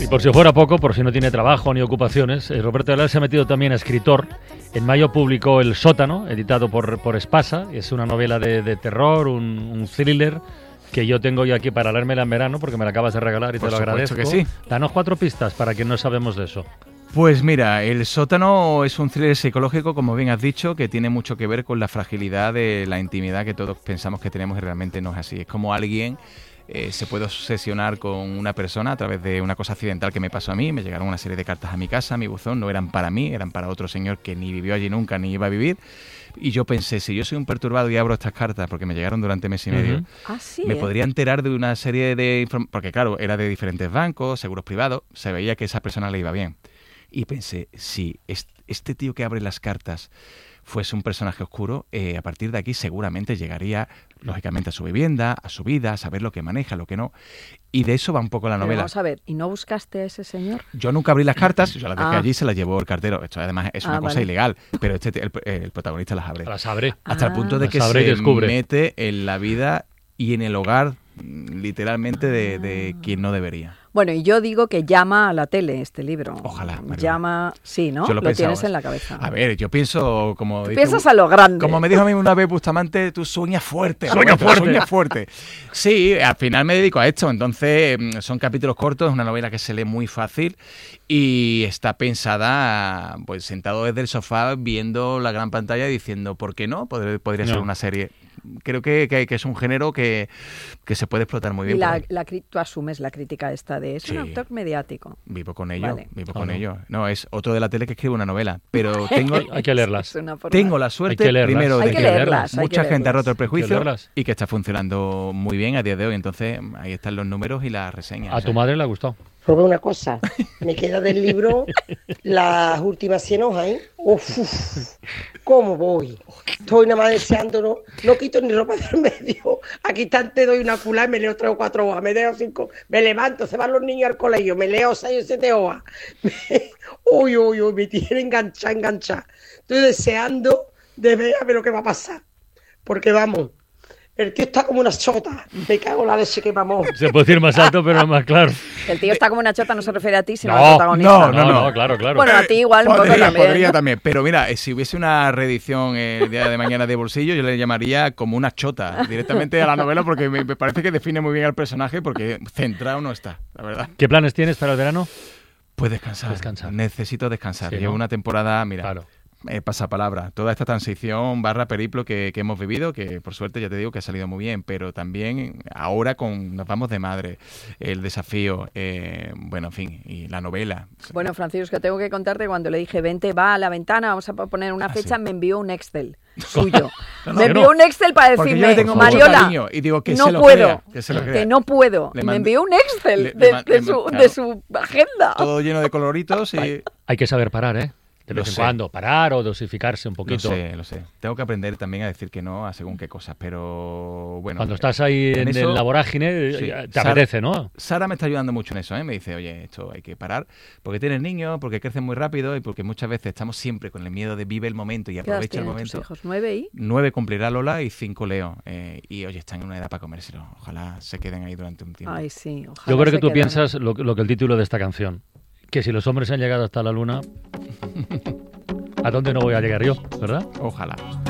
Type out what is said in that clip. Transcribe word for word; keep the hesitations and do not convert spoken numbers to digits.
por si fuera poco, por si no tiene trabajo ni ocupaciones, eh, Roberto Ayala se ha metido también a escritor. En mayo publicó El sótano, editado por, por Espasa. Es una novela de, de terror, un, un thriller que yo tengo yo aquí para leérmela en verano porque me la acabas de regalar y Por te lo agradezco. supuesto que sí. Danos cuatro pistas para que no sabemos de eso. Pues mira, El sótano es un thriller psicológico, como bien has dicho, que tiene mucho que ver con la fragilidad de la intimidad que todos pensamos que tenemos y realmente no es así. Es como alguien eh, se puede obsesionar con una persona a través de una cosa accidental que me pasó a mí. Me llegaron una serie de cartas a mi casa, a mi buzón, no eran para mí, eran para otro señor que ni vivió allí nunca ni iba a vivir. Y yo pensé, si yo soy un perturbado y abro estas cartas, porque me llegaron durante mes y medio, Uh-huh. Ah, sí, me ¿eh? podría enterar de una serie de informaciones, porque claro, era de diferentes bancos, seguros privados, se veía que a esa persona le iba bien. Y pensé, si este tío que abre las cartas fuese un personaje oscuro, eh, a partir de aquí seguramente llegaría, lógicamente, a su vivienda, a su vida, a saber lo que maneja, lo que no. Y de eso va un poco la Pero novela. vamos a ver, ¿y no buscaste a ese señor? Yo nunca abrí las cartas, yo las dejé Ah. allí y se las llevó el cartero. Esto además es una Ah, cosa vale. ilegal, pero este, el, el protagonista las abre. Las abre. Hasta el Ah. punto de Las que abre y se descubre. mete en la vida y en el hogar, mm, literalmente, de, de quien no debería. Bueno, y yo digo que llama a la tele este libro. Ojalá, María. Llama, sí, ¿no? Yo Lo, lo pensaba. tienes en la cabeza. A ver, yo pienso como... Tú dice piensas Bu- a lo grande. Como me dijo a mí una vez Bustamante, tú sueñas fuerte. Sueña Roberto, fuerte. Sueña fuerte. Sí, al final me dedico a esto. Entonces, mm, son capítulos cortos, es una novela que se lee muy fácil y está pensada, pues, sentado desde el sofá, viendo la gran pantalla y diciendo, ¿por qué no? Podría, podría ser No. una serie. Creo que, que, que es un género que, que se puede explotar muy Y bien. por la, ahí. la, cri- tú asumes la crítica esta de es Sí. un autor mediático. Vivo con ello, Vale. vivo Ah, con no. ello. No, es otro de la tele que escribe una novela, pero tengo... Hay que leerlas. Es una forma- Tengo la Hay suerte, que leerlas. primero, Hay de que que leerlas, hay mucha que gente ha leerlas. roto el Hay que prejuicio leerlas. y que está funcionando muy bien a día de hoy. Entonces, ahí están los números y las reseñas. A O tu sea, madre le ha gustado. Probé una cosa, me queda del libro las últimas cien hojas, ¿eh? Uf, uf, ¿cómo voy? Estoy nada más deseándolo, no quito ni ropa del medio. Aquí tan te doy una culá y me leo tres o cuatro hojas, me leo cinco, me levanto, se van los niños al colegio, me leo seis o siete hojas. Uy, uy, uy, me tiene enganchada, enganchada. Estoy deseando de ver a ver lo que va a pasar. Porque vamos, el tío está como una chota, me cago en la leche que vamos. Se puede decir más alto, pero más claro. El tío está como una chota, no se refiere a ti, sino No, al protagonista. no, No, no, no, no. claro, claro. Bueno, a ti igual un poco podría, también. podría también. Pero mira, eh, si hubiese una reedición eh, el día de mañana de Bolsillo, yo le llamaría como una chota directamente a la novela porque me, me parece que define muy bien al personaje porque centrado no está, la verdad. ¿Qué planes tienes para el verano? Pues descansar. Descansar. Necesito descansar. Sí, Llevo ¿no? una temporada, mira, Claro. eh, pasapalabra. Toda esta transición barra periplo que, que hemos vivido, que por suerte ya te digo que ha salido muy bien, pero también ahora con nos vamos de madre, el desafío, eh, bueno, en fin, y la novela. Bueno, Francisco, tengo que contarte cuando le dije, vente, va a la ventana, vamos a poner una Ah, fecha, sí. me envió un Excel suyo. No, no, me que envió no. un Excel para Porque yo decirme, le tengo mucho Mariola, cariño y digo que no se lo puedo, crea, que se lo crea. que no puedo. Le me mandé- envió un Excel le- de, le ma- de le su, ma- de claro. su agenda. Todo lleno de coloritos y... Hay que saber parar, ¿eh? De Lo vez en sé. cuando, parar o dosificarse un Lo poquito. sé, lo sé. Tengo que aprender también a decir que no a según qué cosas, pero bueno. Cuando estás ahí en, eso- la vorágine, sí. te Sara- apetece, ¿no? Sara me está ayudando mucho en eso, ¿eh? Me dice, oye, esto hay que parar, porque tienes niños, porque crecen muy rápido y porque muchas veces estamos siempre con el miedo de vive el momento y ¿Qué edad aprovecha el tienen tus momento. hijos? ¿Nueve y? Nueve cumplirá Lola y cinco Leo. Eh, y oye, están en una edad para comérselo. Ojalá se queden ahí durante un tiempo. Ay, sí, ojalá Yo creo que se tú quedaran. piensas lo, lo que el título de esta canción, que si los hombres han llegado hasta la luna, ¿a dónde no voy a llegar yo, verdad? Ojalá.